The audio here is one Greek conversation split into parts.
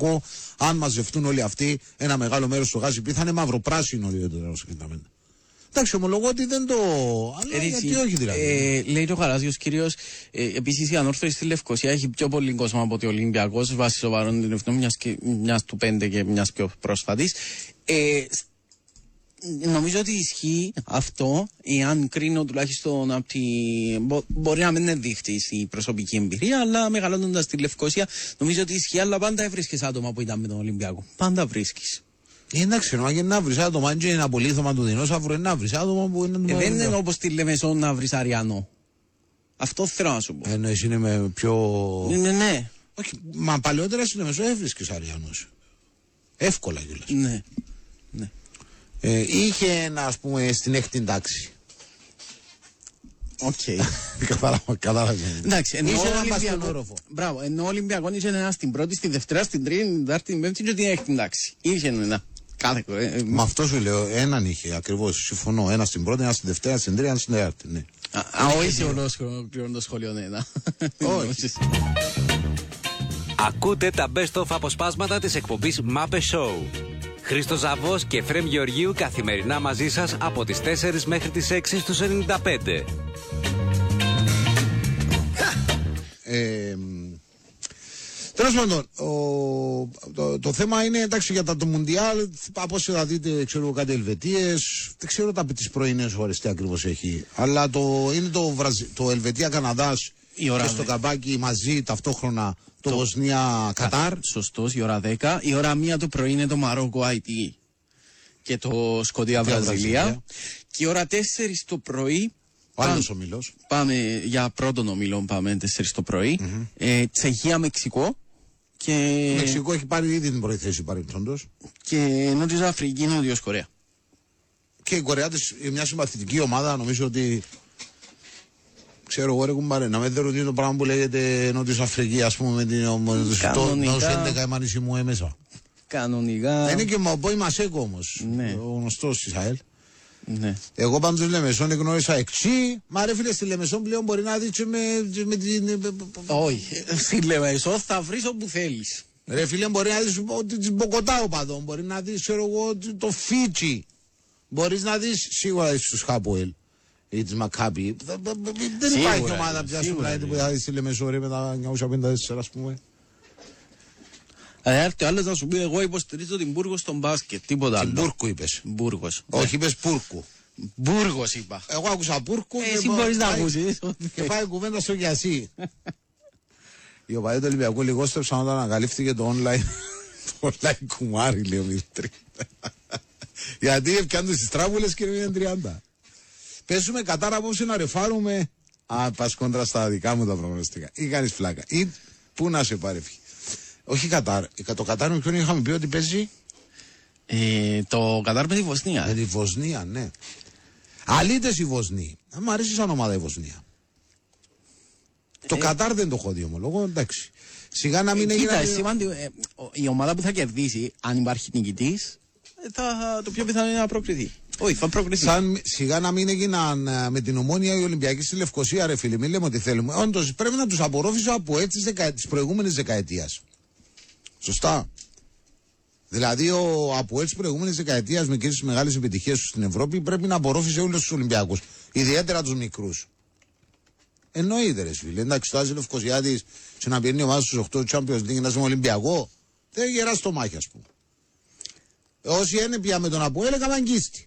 Ολυμπιακό. Αν μαζευτούν όλοι αυτοί, ένα μεγάλο μέρος του γάζι θα είναι μαυροπράσινο, λέει το 450. Εντάξει, ομολογώ ότι δεν το. Αλλά γιατί όχι δηλαδή. Λέει το Γαλάζιος κυρίως, επίσης η ανόρθωση στη Λευκοσία έχει πιο πολύ κόσμο από ότι ο Ολυμπιακός, βάσει σοβαρών την μιας του 5 και μιας πιο πρόσφατης. Νομίζω ότι ισχύει αυτό, εάν κρίνω τουλάχιστον από τη. Μπορεί να μην είναι δείχτης η προσωπική εμπειρία, αλλά μεγαλώνοντας στη Λευκοσία, νομίζω ότι ισχύει, αλλά πάντα βρίσκεις άτομα που ήταν με τον Ολυμπιακό. Πάντα βρίσκεις. Εντάξει, ενώ να βρεις άτομα, αν και είναι απολύθωμα του δεινόσαυρου, είναι να βρεις άτομα που είναι. Δεν είναι όπως τη Λεμεσό να βρεις Αριανό. Αυτό θέλω να σου πω. Εσύ είναι με πιο. Ναι. Όχι, μα παλαιότερα στη Λεμεσό έβρισκες Αριανός. Εύκολα κιόλας. Ναι. Είχε ένα, ας πούμε, στην 6η τάξη. Οκ. Κατάλαβε. Εντάξει, ενώ είσαι ένα Ολυμπιακό. Μπράβο, ενώ ο Ολυμπιακό είχε ένα στην πρώτη, στη Δευτέρα, στην Τρίτη, την Τετάρτη, την Πέμπτη και την 6η τάξη. Είχε ένα. Μα αυτό σου λέω, έναν είχε ακριβώς. Συμφωνώ. Ένα στην πρώτη, ένα στην Δευτέρα, στην Τρίτη, ένα στην Τετάρτη. Ναι. Όχι ολόκληρο το σχολείο, ναι. Όχι. Ακούτε τα best of αποσπάσματα της εκπομπής Muppet Show. Χρήστος Ζαβός και Εφραίμ Γεωργίου καθημερινά μαζί σας από τις 4 μέχρι τις 6 στους 95. Τέλος πάντων, το θέμα είναι, εντάξει, για το Μουντιάλ, από όσο θα δείτε, ξέρω κάτι Ελβετίες, δεν ξέρω τις πρωινές ώρες τι ακριβώς έχει, αλλά είναι το Ελβετία-Καναδάς και στο καμπάκι μαζί ταυτόχρονα το Βοσνία-Κατάρ. Σωστός, η ώρα 10. Η ώρα 1 το πρωί είναι το Μαρόκο-Αϊτή και το Σκωτία-Βραζιλία. Και η ώρα 4 το πρωί. Άλλος ομίλος. Πάμε για πρώτον ομίλο, πάμε 4 το πρωί. Τσεχία-Μεξικό. Το Μεξικό έχει πάρει ήδη την πρώτη θέση παρεμπιπτόντως. Και Νότιος Αφρική, Νότιος Κορέα. Και η Κορέα της, μια συμπαθητική ομάδα, νομίζω ότι. Ξέρω εγώ ρε κουμπάρε, να μην ρωτήσω το πράγμα που λέγεται Νότιος Αφρική, ας πούμε, με την Νότιος 11 εμάνιση μου έμεσα. Κανονικά. Είναι και ο Μπόι Μασέκο όμως, ναι. Ο γνωστός της ΑΕΛ. Ναι. Εγώ πάντως Λεμεσόν γνώρισα εξή, μα ρε φίλε στη Λεμεσόν πλέον μπορεί να δεις με την. Όχι, στη Λεμεσόν θα βρεις όπου θέλεις. Ρε φίλε μπορεί να δεις την Μποκοτά οπαδών, μπορεί να δεις ξέρω εγώ το Φίτσι, μπορείς να δεις σίγουρα στους Χάποελ. Ή της Μακάπη. Δεν υπάρχει ομάδα πια σου που θα δεις τη Λεμεσόρη με τα 954 ας πούμε. έρθει ο άλλος να σου πει εγώ υποστηρίζω την Μπούργο στον μπάσκετ, τίποτα άλλο. Την Μπούρκου είπες. Μπούργος. Όχι είπες Πούρκου. Μπούργος είπα. Εγώ άκουσα Μπούρκου. Εσύ μπορείς να ακούσεις. Και πάει κουβέντα στο γιασί. Οι οπαδοί του Ολυμπιακού λιγόστεψαν όταν ανακαλύφθηκε το online. Το online κουμάρι λέει ο Μιλτρή. Γιατί ευκάντουν στις τράβουλες και είναι 30. Παίζουμε Κατάρα απόψε να ρεφάρουμε. Πας κόντρα στα δικά μου τα προγνωστικά. Ή κάνεις φλάκα. Ή πού να σε πάρει. Όχι Κατάρ. Το Κατάρ με ποιον είχαμε πει ότι παίζει. Το Κατάρ με τη Βοσνία. Με τη Βοσνία, ναι. Αλήτες η Βοσνία. Μου αρέσει σαν ομάδα η Βοσνία. Το Κατάρ δεν το έχω δει ομολογώ, εντάξει. Σιγά να μην έγινε. Η ομάδα που θα κερδίσει, αν υπάρχει νικητής, το πιο πιθανό είναι να προκριθεί. Όχι, θα προκριθεί. Σιγά να μην έγιναν με την Ομόνια οι Ολυμπιακοί στη Λευκοσία, ρε φίλοι, μην λέμε ότι θέλουμε. Όντως πρέπει να τους απορρόφησε από έτσι της προηγούμενης δεκαετίας. Σωστά. Δηλαδή από έτσι προηγούμενης δεκαετίας με τις μεγάλες επιτυχίες του στην Ευρώπη πρέπει να απορρόφησε όλους τους Ολυμπιακούς. Ιδιαίτερα τους μικρούς. Εννοείται ρε φίλοι. Εντάξει, τώρα η Λευκοσιάτης σε να πιένει ομάδα στους 8 Champions League να είσαι Ολυμπιακό, δεν γερά στο μάχη ας πούμε. Όσοι είναι πια με τον Αποέλ έκαναν αγκίστη.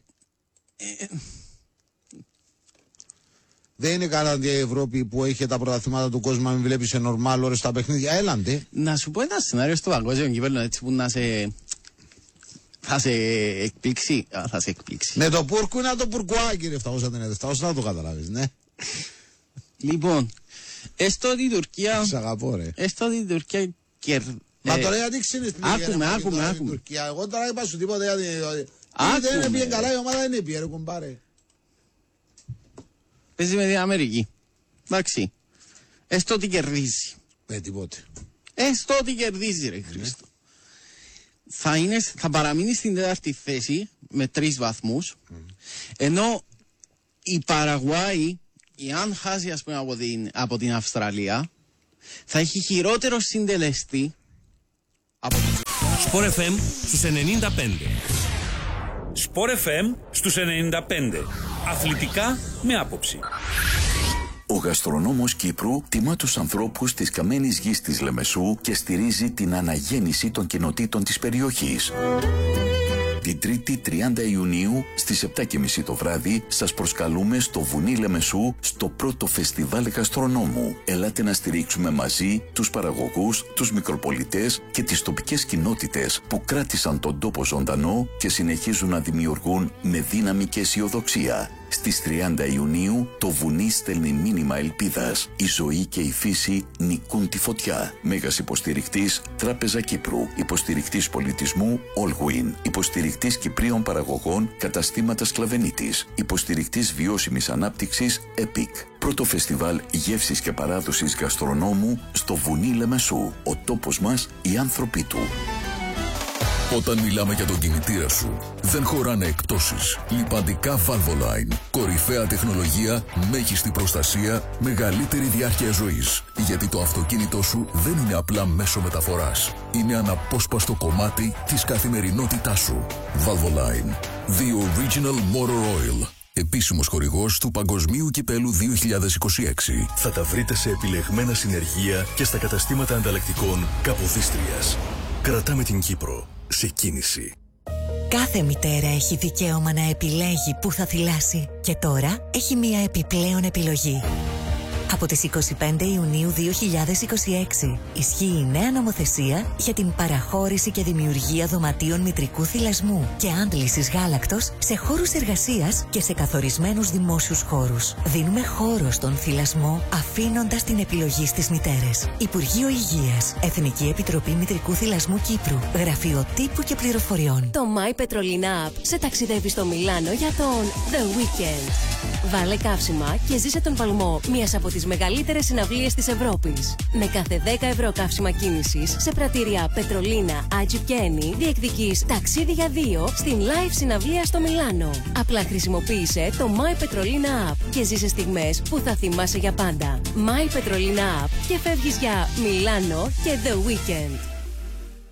Δεν είναι καλά η Ευρώπη που έχει τα πρωταθλήματα του κόσμου να μην βλέπει σε νορμάλ ώρες τα παιχνίδια. Έλαντε. Να σου πω ένα σενάριο στο παγκόσμιο κύπελλο έτσι που να σε. Θα σε εκπλήξει. Θα σε εκπλήξει. Με το Πούρκου είναι το Πουρκουάκι, ρε. Φτάω να το καταλάβεις, ναι. Λοιπόν, έστω ότι η Τουρκία. Σ' αγαπώ, ρε. Έστω ότι η Τουρκία κερδίζει. Μα τώρα γιατί ξέρεις Άκουμε. Εγώ τώρα είπα σου τίποτα γιατί. Δεν είναι πιεν καλά η ομάδα, δεν είναι πιεν, ρε κομπάρε. Παίζει με την Αμερική. Εντάξει. Έστω ότι κερδίζει. Τίποτε. Έστω ότι κερδίζει, ρε Χρήστο. Θα παραμείνει στην 4η θέση με 3 βαθμούς. Ενώ η Παραγουάη, εάν χάσει ας πούμε από την Αυστραλία, θα έχει χειρότερο συντελεστή από την Sport FM στους 95. Sport FM στους 95. Αθλητικά με άποψη. Ο Γαστρονόμος Κύπρου τιμά τους ανθρώπους της καμένης γης της Λεμεσού και στηρίζει την αναγέννηση των κοινοτήτων της περιοχής. Την 3η 30 Ιουνίου στις 7:30 το βράδυ σας προσκαλούμε στο Βουνί Λεμεσού στο πρώτο φεστιβάλ γαστρονόμου. Ελάτε να στηρίξουμε μαζί τους παραγωγούς, τους μικροπολιτές και τις τοπικές κοινότητες που κράτησαν τον τόπο ζωντανό και συνεχίζουν να δημιουργούν με δύναμη και αισιοδοξία. Στις 30 Ιουνίου το βουνί στέλνει μήνυμα ελπίδας. Η ζωή και η φύση νικούν τη φωτιά. Μέγας υποστηρικτής Τράπεζα Κύπρου. Υποστηρικτής πολιτισμού Allwin. Υποστηρικτής Κυπρίων παραγωγών Καταστήματα Σκλαβενίτης. Υποστηρικτής βιώσιμης ανάπτυξης EPIC. Πρώτο φεστιβάλ γεύσης και παράδοσης γαστρονόμου στο Βουνί Λεμεσού. Ο τόπος μας, οι άνθρωποι του. Όταν μιλάμε για τον κινητήρα σου, δεν χωράνε εκτόσεις. Λιπαντικά Valvoline. Κορυφαία τεχνολογία, μέγιστη προστασία, μεγαλύτερη διάρκεια ζωής. Γιατί το αυτοκίνητό σου δεν είναι απλά μέσο μεταφοράς. Είναι αναπόσπαστο κομμάτι της καθημερινότητάς σου. Valvoline. The Original Motor Oil. Επίσημος χορηγός του Παγκοσμίου Κυπέλου 2026. Θα τα βρείτε σε επιλεγμένα συνεργεία και στα καταστήματα ανταλλακτικών Καποδίστριας. Κρατάμε την Κύπρο σε κίνηση. Κάθε μητέρα έχει δικαίωμα να επιλέγει πού θα θυλάσει και τώρα έχει μία επιπλέον επιλογή. Από τις 25 Ιουνίου 2026 ισχύει η νέα νομοθεσία για την παραχώρηση και δημιουργία δωματίων μητρικού θυλασμού και άντλησης γάλακτος σε χώρους εργασίας και σε καθορισμένους δημόσιους χώρους. Δίνουμε χώρο στον θυλασμό αφήνοντας την επιλογή στις μητέρες. Υπουργείο Υγείας, Εθνική Επιτροπή Μητρικού Θυλασμού Κύπρου, Γραφείο Τύπου και Πληροφοριών. Το My Petrolina App σε ταξιδεύει στο Μιλάνο για τον The Weekend. Βάλε καύσιμα και ζήσε τον παλμό μιας από τις μεγαλύτερες συναυλίες της Ευρώπης. Με κάθε 10 ευρώ καύσιμα κίνησης σε πρατήρια Πετρολίνα, Άτζιπ και Ένι διεκδικείς ταξίδι για 2 στην live συναυλία στο Μιλάνο. Απλά χρησιμοποίησε το My Petrolina App και ζήσε στιγμές που θα θυμάσαι για πάντα. My Petrolina App και φεύγεις για Μιλάνο και The Weekend.